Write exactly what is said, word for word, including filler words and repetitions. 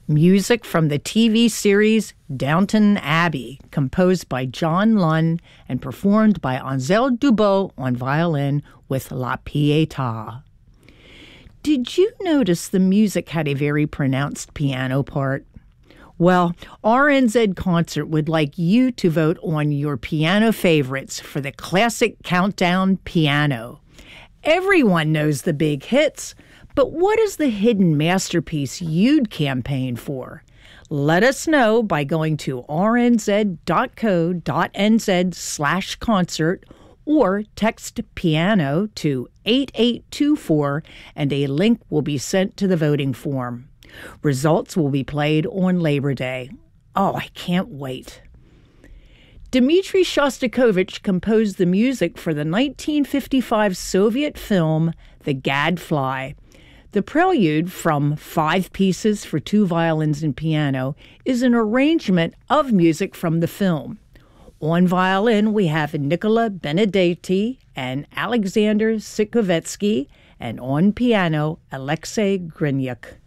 Music from the T V series Downton Abbey, composed by John Lunn and performed by Ansel Dubot on violin with La Pietà. Did you notice the music had a very pronounced piano part? Well, R N Z Concert would like you to vote on your piano favorites for the Classic Countdown Piano. Everyone knows the big hits, but what is the hidden masterpiece you'd campaign for? Let us know by going to rnz.co.nz slash concert or text piano to eight eight two four and a link will be sent to the voting form. Results will be played on Labor Day. Oh, I can't wait. Dmitri Shostakovich composed the music for the nineteen fifty-five Soviet film The Gadfly. The prelude, from five pieces for two violins and piano, is an arrangement of music from the film. On violin, we have Nicola Benedetti and Alexander Sikovetsky, and on piano, Alexei Grinyuk.